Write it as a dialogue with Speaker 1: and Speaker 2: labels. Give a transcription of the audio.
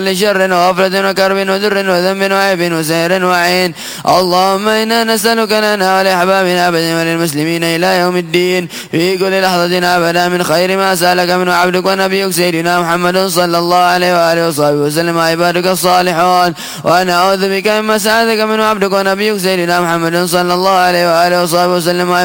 Speaker 1: لشر وغفلة وكرب وذر وذنب وعيب وسهر وعين. اللهم إنا نسألك لنا ولأحبابنا أبدا وللمسلمين إلى يوم الدين في كل لحظة أبدا من خير ما سألك منه عبدك ونبيك سيدنا محمد صلى الله عليه وآله وصحبه وسلم عبادك الصالحون. ونعوذ بك مما سألك منه عبدك ونبيك سيدنا محمد صلى الله عليه وآله وصحبه وسلم